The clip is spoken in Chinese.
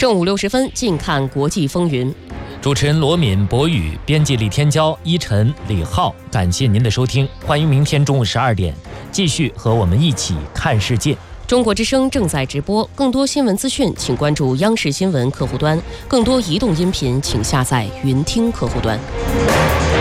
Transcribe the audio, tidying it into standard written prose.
正午60分，近看国际风云。 主持人罗敏、博宇，编辑李天骄、依晨、李浩，感谢您的收听，欢迎明天中午12点继续和我们一起看世界。 中国之声正在直播，更多新闻资讯请关注央视新闻客户端，更多移动音频请下载云听客户端。